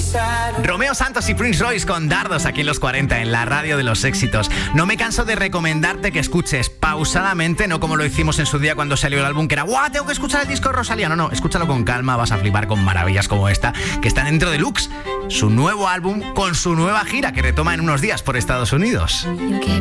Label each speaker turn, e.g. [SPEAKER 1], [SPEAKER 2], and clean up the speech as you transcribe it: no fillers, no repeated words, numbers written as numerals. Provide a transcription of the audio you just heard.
[SPEAKER 1] Romeo Santos y Prince Royce con Dardos aquí en los 40, en la radio de los éxitos. No me canso de recomendarte que escuches pausadamente, no como lo hicimos en su día cuando salió el álbum, que era ¡guau! Tengo que escuchar el disco de Rosalía. No, escúchalo con calma, vas a flipar con maravillas como esta, que está dentro de Lux, su nuevo álbum con su nueva gira que retoma en unos días por Estados Unidos.